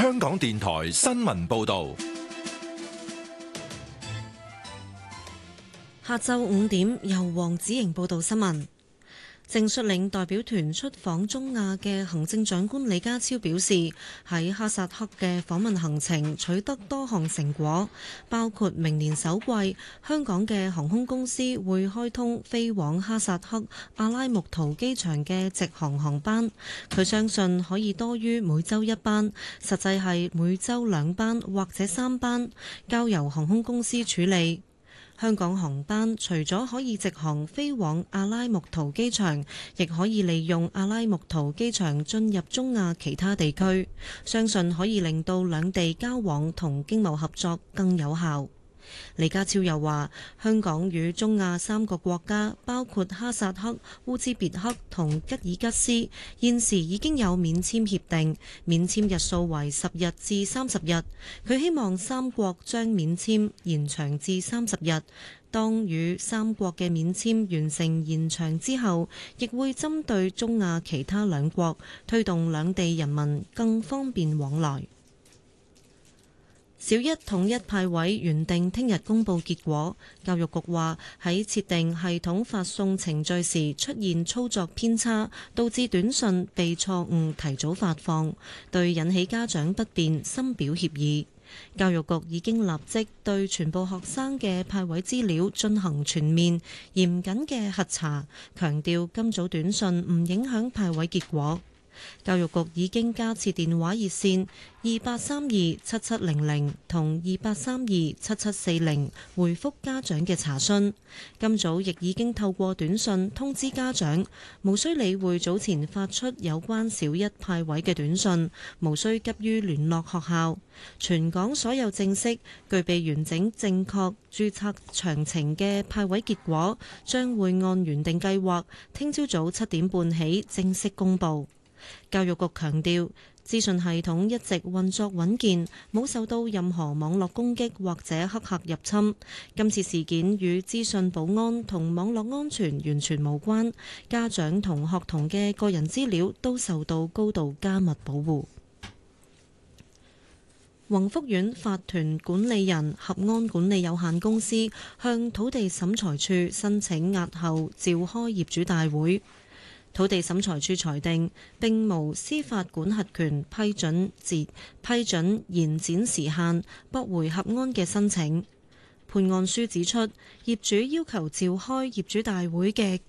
香港電台新聞報道。 下晝5點，由黃子瑩報道新聞。正率領代表團出訪中亞嘅行政長官李家超表示，喺哈薩克嘅訪問行程取得多項成果，包括明年首季香港嘅航空公司會開通飛往哈薩克阿拉木圖機場嘅直航航班，佢相信可以多於每週1班，實際係每週2班或者3班，交由航空公司處理。香港航班除咗可以直航飛往阿拉木圖機場，亦可以利用阿拉木圖機場進入中亞其他地區，相信可以令到兩地交往同經貿合作更有效。李家超又話，香港與中亞3個國家，包括哈薩克、烏茲別克同吉爾吉斯，現時已經有免簽協定，免簽日數為10日至30日。佢希望3國將免簽延長至30日。當與3國嘅免簽完成延長之後，亦會針對中亞其他2國，推動兩地人民更方便往來。小一統一派位原定聽日公佈結果，教育局話喺設定系統發送程序時出現操作偏差，導致短訊被錯誤提早發放，對引起家長不便深表歉意。教育局已經立即對全部學生嘅派位資料進行全面嚴謹嘅核查，強調今早短訊唔影響派位結果。教育局已經加設電話熱線28327700同28327740回覆家長嘅查詢。今早亦已經透過短訊通知家長，無需理會早前發出有關小一派位嘅短訊，無需急於聯絡學校。全港所有正式具備完整正確註冊詳情嘅派位結果，將會按原定計劃聽朝早7點半起正式公佈。教育局強調，資訊系統一直運作穩健，冇受到任何網絡攻擊或者黑客入侵。今次事件與資訊保安同網絡安全完全無關，家長同學童嘅個人資料都受到高度加密保護。宏福苑法團管理人合安管理有限公司向土地審裁處申請押後召開業主大會。土地審裁處裁定並無司法管轄權批准延展時限，駁回合安嘅申請。判案書指出，業主要求召開業主大會嘅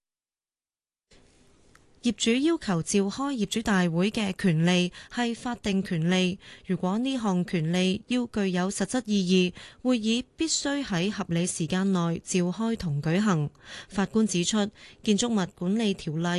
權利係法定權利，如果呢項權利要具有實質意義，會議必須喺合理時間內召開同舉行。法官指出，建築物管理條例